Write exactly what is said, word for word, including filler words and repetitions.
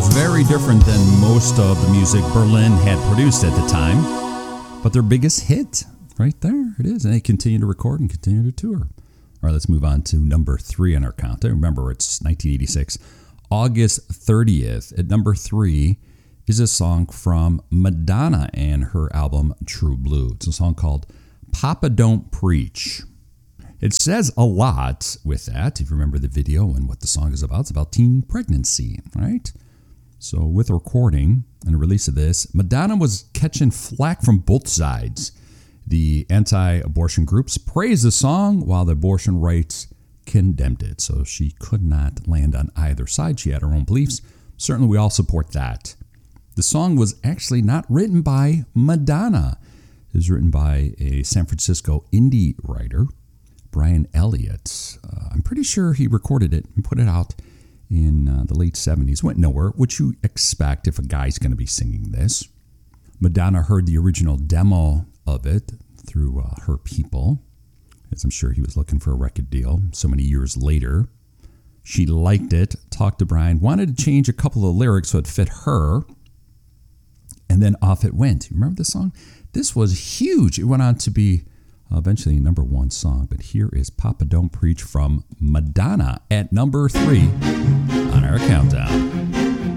Very different than most of the music Berlin had produced at the time, but their biggest hit, right there, it is. And they continue to record and continue to tour. All right, let's move on to number three on our countdown. Remember, it's nineteen eighty-six. August thirtieth, at number three, is a song from Madonna and her album True Blue. It's a song called Papa Don't Preach. It says a lot with that, if you remember the video and what the song is about. It's about teen pregnancy, right? So with the recording and the release of this, Madonna was catching flack from both sides. The anti-abortion groups praised the song while the abortion rights condemned it. So she could not land on either side. She had her own beliefs. Certainly we all support that. The song was actually not written by Madonna. It was written by a San Francisco indie writer, Brian Elliott. Uh, I'm pretty sure he recorded it and put it out in uh, the late seventies. Went nowhere, which you expect if a guy's going to be singing this. Madonna heard the original demo of it through uh, her people, as I'm sure he was looking for a record deal so many years later. She liked it, talked to Brian, wanted to change a couple of lyrics so it fit her, and then off it went. You remember this song? This was huge. It went on to be eventually number one song, but here is Papa Don't Preach from Madonna at number three on our countdown.